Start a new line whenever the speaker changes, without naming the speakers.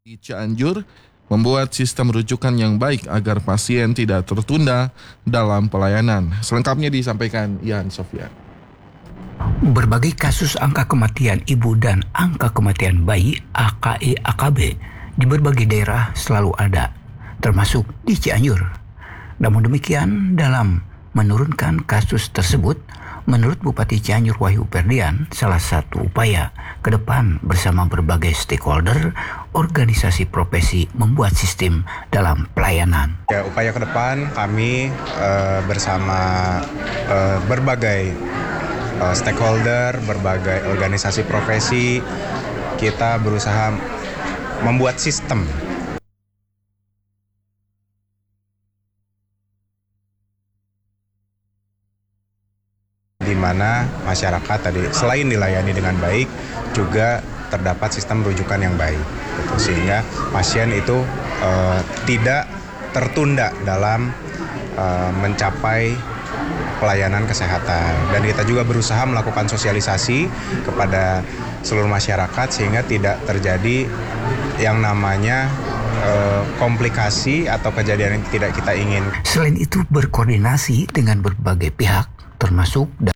Di Cianjur membuat sistem rujukan yang baik agar pasien tidak tertunda dalam pelayanan. Selengkapnya disampaikan Ian Sofyan.
Berbagai kasus angka kematian ibu dan angka kematian bayi AKE-AKB di berbagai daerah selalu ada, termasuk di Cianjur. Namun demikian, dalam menurunkan kasus tersebut, menurut Bupati Cianjur Wahyu Ferdian, salah satu upaya ke depan bersama berbagai stakeholder, organisasi profesi membuat sistem dalam pelayanan.
Ya, upaya ke depan kami bersama berbagai stakeholder, berbagai organisasi profesi, kita berusaha membuat sistem di mana masyarakat tadi selain dilayani dengan baik juga terdapat sistem rujukan yang baik, gitu. Sehingga pasien itu tidak tertunda dalam mencapai pelayanan kesehatan, dan kita juga berusaha melakukan sosialisasi kepada seluruh masyarakat sehingga tidak terjadi yang namanya komplikasi atau kejadian yang tidak kita ingin.
Selain itu berkoordinasi dengan berbagai pihak termasuk dari